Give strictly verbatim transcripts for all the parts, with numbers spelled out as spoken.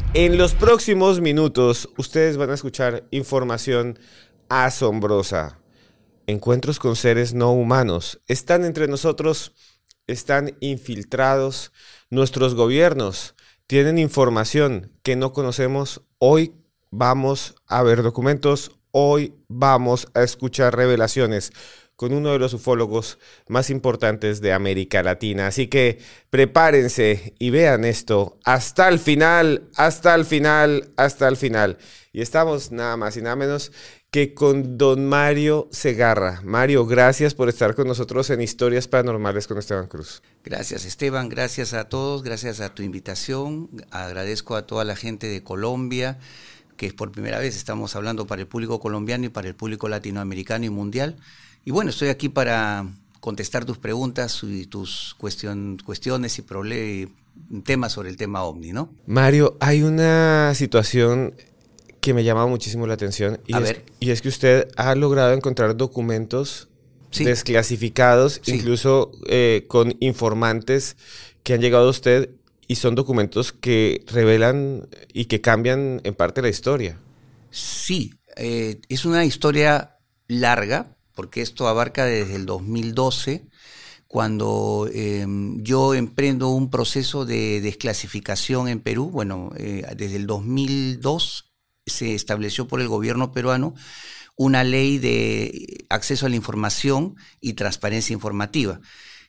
En los próximos minutos, ustedes van a escuchar información asombrosa. Encuentros con seres no humanos. Están entre nosotros, están infiltrados. Nuestros gobiernos tienen información que no conocemos. Hoy vamos a ver documentos. Hoy vamos a escuchar revelaciones con uno de los ufólogos más importantes de América Latina. Así que prepárense y vean esto hasta el final, hasta el final, hasta el final. Y estamos nada más y nada menos que con don Mario Segarra. Mario, gracias por estar con nosotros en Historias Paranormales con Esteban Cruz. Gracias, Esteban, gracias a todos, gracias a tu invitación. Agradezco a toda la gente de Colombia, que por primera vez estamos hablando para el público colombiano y para el público latinoamericano y mundial. Y bueno, estoy aquí para contestar tus preguntas y tus cuestión, cuestiones y problemas, temas sobre el tema OVNI, ¿no? Mario, hay una situación que me llama muchísimo la atención y, a es, ver. y es que usted ha logrado encontrar documentos sí. desclasificados, sí. incluso eh, con informantes que han llegado a usted y son documentos que revelan y que cambian en parte la historia. Sí, eh, es una historia larga, porque esto abarca desde el dos mil doce, cuando eh, yo emprendo un proceso de desclasificación en Perú. Bueno, eh, desde el dos mil dos se estableció por el gobierno peruano una ley de acceso a la información y transparencia informativa.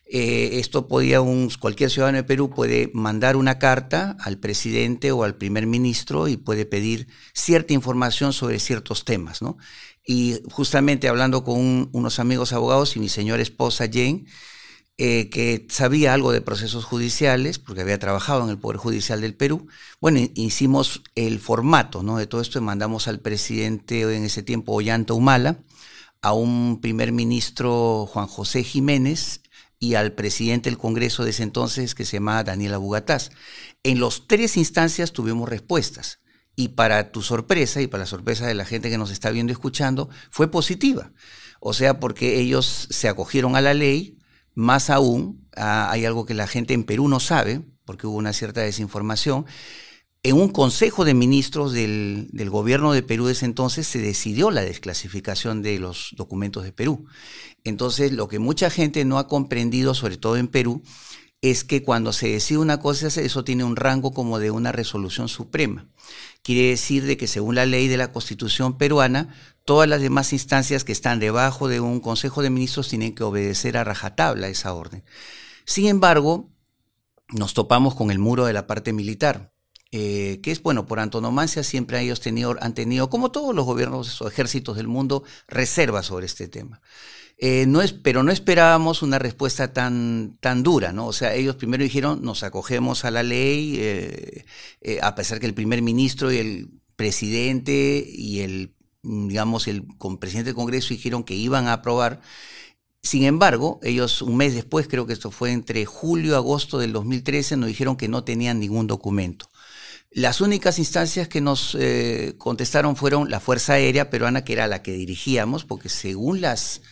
Eh, esto podía un, cualquier ciudadano de Perú puede mandar una carta al presidente o al primer ministro y puede pedir cierta información sobre ciertos temas, ¿no? Y justamente hablando con un, unos amigos abogados y mi señora esposa Jane, eh, que sabía algo de procesos judiciales, porque había trabajado en el Poder Judicial del Perú, bueno, hicimos el formato, ¿no? de todo esto y mandamos al presidente en ese tiempo, Ollanta Humala, a un primer ministro, Juan José Jiménez, y al presidente del Congreso de ese entonces, que se llamaba Daniel Abugataz. En las tres instancias tuvimos respuestas. Y para tu sorpresa y para la sorpresa de la gente que nos está viendo y escuchando, fue positiva. O sea, porque ellos se acogieron a la ley, más aún, a, hay algo que la gente en Perú no sabe, porque hubo una cierta desinformación. En un consejo de ministros del, del gobierno de Perú de ese entonces se decidió la desclasificación de los documentos de Perú. Entonces, lo que mucha gente no ha comprendido, sobre todo en Perú, es que cuando se decide una cosa, eso tiene un rango como de una resolución suprema. Quiere decir de que según la ley de la Constitución peruana, todas las demás instancias que están debajo de un Consejo de Ministros tienen que obedecer a rajatabla esa orden. Sin embargo, nos topamos con el muro de la parte militar, eh, que es, bueno, por antonomasia siempre ellos tenido, han tenido, como todos los gobiernos o ejércitos del mundo, reservas sobre este tema. Eh, no es, pero no esperábamos una respuesta tan, tan dura, ¿no? O sea, ellos primero dijeron, nos acogemos a la ley, eh, eh, a pesar que el primer ministro y el presidente y el, digamos, el presidente del Congreso dijeron que iban a aprobar. Sin embargo, ellos un mes después, creo que esto fue entre julio y agosto del dos mil trece, nos dijeron que no tenían ningún documento. Las únicas instancias que nos eh, contestaron fueron la Fuerza Aérea Peruana, que era la que dirigíamos, porque según las...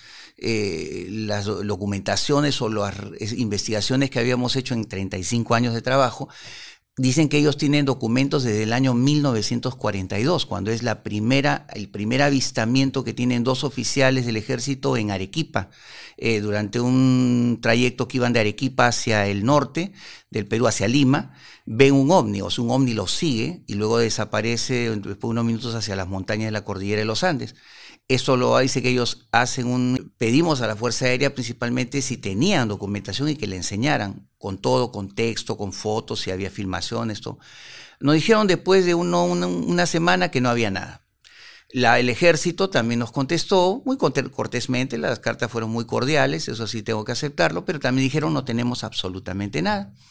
Eh, las documentaciones o las investigaciones que habíamos hecho en treinta y cinco años de trabajo, dicen que ellos tienen documentos desde el año mil novecientos cuarenta y dos, cuando es la primera, el primer avistamiento que tienen dos oficiales del ejército en Arequipa, eh, durante un trayecto que iban de Arequipa hacia el norte del Perú, hacia Lima, ven un ovni, o sea, un ovni los sigue y luego desaparece después de unos minutos hacia las montañas de la cordillera de los Andes. Eso lo dice que ellos hacen un... Pedimos a la Fuerza Aérea principalmente si tenían documentación y que le enseñaran con todo, con texto, con fotos, si había filmaciones, todo. Nos dijeron después de uno, una, una semana que no había nada. La, el ejército también nos contestó muy cortésmente, las cartas fueron muy cordiales, eso sí tengo que aceptarlo, pero también dijeron no tenemos absolutamente nada.